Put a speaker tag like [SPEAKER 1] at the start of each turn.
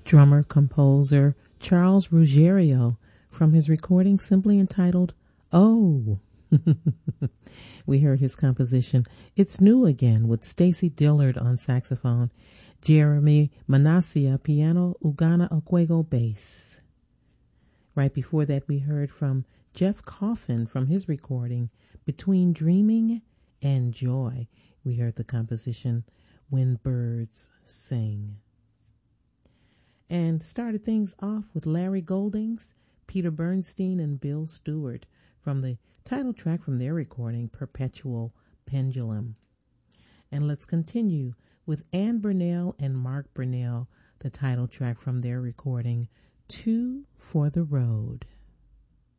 [SPEAKER 1] drummer composer Charles Ruggiero from his recording simply entitled Oh. We heard his composition It's New Again with Stacy Dillard on saxophone, Jeremy Manasseh piano, Ugana Okwego bass. Right before that we heard from Jeff Coffin from his recording Between Dreaming and Joy. We heard the composition When Birds Sing. And started things off with Larry Goldings, Peter Bernstein, and Bill Stewart from the title track from their recording, Perpetual Pendulum. And let's continue with Ann Burnell and Mark Burnell, the title track from their recording, Two for the Road.